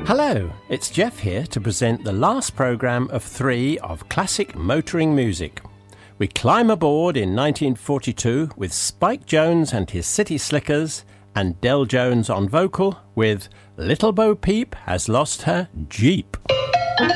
Hello, it's Jeff here to present the last programme of 3 of classic motoring music. We climb aboard in 1942 with Spike Jones and his City Slickers and Del Jones on vocal with Little Bo Peep Has Lost Her Jeep.